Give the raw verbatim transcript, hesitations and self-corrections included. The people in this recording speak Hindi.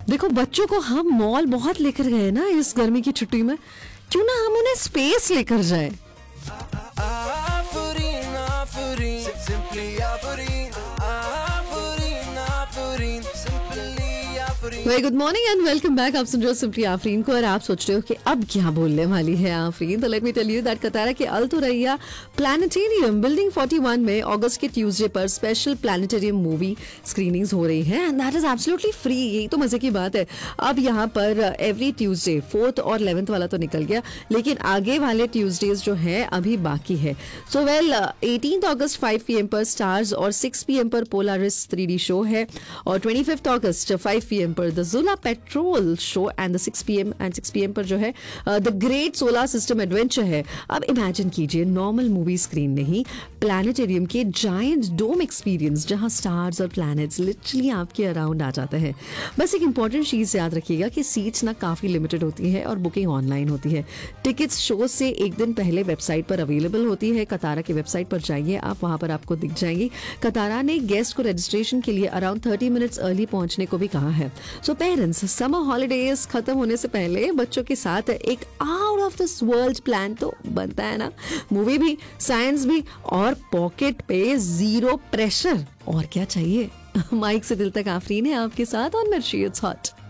देखो बच्चों को हम मॉल बहुत लेकर गए ना इस गर्मी की छुट्टी में, क्यों ना हम उन्हें स्पेस लेकर जाए। Afurin, Afurin, simply Afurin, Afurin, Afurin, simply Afurin. Very good morning and welcome back. आप सुन रहे हो सिंपली आफरीन को और आप सोच रहे हो कि अब क्या बोलने वाली है आफरीन। तो let me tell you that कतारा के अल तुरैया प्लानिटेरियम बिल्डिंग इकतालीस में अगस्त के ट्यूसडे पर स्पेशल प्लानिटेरियम मूवी स्क्रीनिंग्स हो रही है and that is absolutely free. यही तो मजे की बात है। अब यहाँ पर एवरी ट्यूसडे फोर्थ और इलेवेंथ वाला तो निकल गया, लेकिन आगे वाले ट्यूसडेज जो है अभी बाकी है। सो वेल एटीन्थ अगस्त फाइव पी एम पर स्टार्स और सिक्स पी एम पर पोलारिस थ्री डी शो है और ट्वेंटी फिफ्थ अगस्त फाइव पी एम पर द जुला petrol show and the six P M and six P M पर जो है the great solar system adventure है। अब इमेजिन कीजिए नॉर्मल मूवी स्क्रीन नहीं, प्लानिटेरियम के जायंट डोम एक्सपीरियंस जहां स्टार्स और प्लैनेट्स लिटरली आपके अराउंड आ जाते हैं। बस एक इंपॉर्टेंट चीज याद रखिएगा कि सीट्स ना काफी लिमिटेड होती है और बुकिंग ऑनलाइन होती है। टिकट्स शो से एक दिन पहले वेबसाइट पर अवेलेबल होती है। कतारा की वेबसाइट पर जाइए आप, वहां पर आपको दिख जाएंगी। कतारा ने गेस्ट को रजिस्ट्रेशन के लिए अराउंड थर्टी मिनट्स अर्ली पहुंचने को भी कहा है। सो पेरेंट्स, समर हॉलीडेज खत्म होने से पहले बच्चों के साथ एक out of this world plan तो बनता है ना। मूवी भी, साइंस भी और पॉकेट पे जीरो प्रेशर। और क्या चाहिए। माइक से दिल तक आफरीन है आपके साथ ऑन मिर्ची इट्स हॉट।